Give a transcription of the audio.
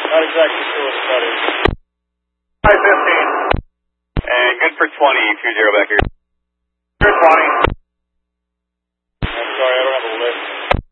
Not exactly sure what that is. 515. And good for 20, 20 back here. Good 20.